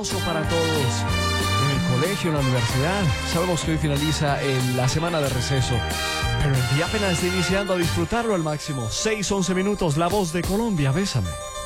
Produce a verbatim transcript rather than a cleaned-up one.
Para todos, en el colegio, en la universidad. Sabemos que hoy finaliza el- la semana de receso, pero el día apenas está iniciando. A disfrutarlo al máximo. Seis once minutos, La Voz de Colombia, bésame.